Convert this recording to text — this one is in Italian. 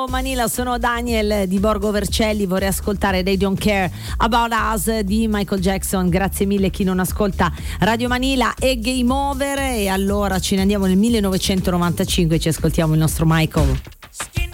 Radio Manila, sono Daniel di Borgo Vercelli, vorrei ascoltare They Don't Care About Us di Michael Jackson. Grazie mille chi non ascolta Radio Manila e Game Over, e allora ce ne andiamo nel 1995 e ci ascoltiamo il nostro Michael.